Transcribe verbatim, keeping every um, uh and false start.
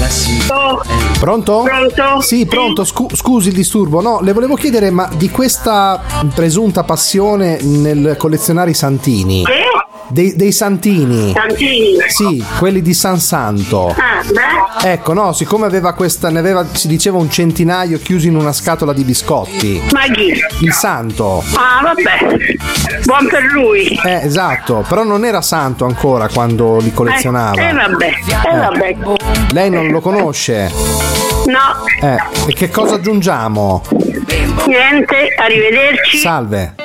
Oh. Pronto? Pronto? Sì, pronto. Scu- scusi il disturbo. No, le volevo chiedere, ma di questa presunta passione nel collezionare i santini? Che? Dei, dei santini. Santini? Sì, quelli di San Santo. Ah, beh. Ecco, no, siccome aveva questa, ne aveva, si diceva un centinaio chiusi in una scatola di biscotti. Ma chi? Il santo. Ah, vabbè. Buon per lui. Eh, esatto, però non era santo ancora quando li collezionava. Eh, eh vabbè. Eh, Eh. vabbè. Lei non lo conosce? No. Eh, e che cosa aggiungiamo? Niente, arrivederci. Salve.